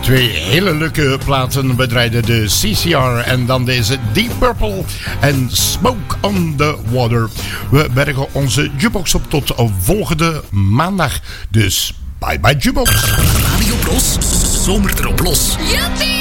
Twee hele leuke platen. We draaiden de CCR en dan deze Deep Purple en Smoke on the Water. We bergen onze jukebox op tot volgende maandag. Dus bye bye jukebox. Radio Bros, zomer erop los. Joepie!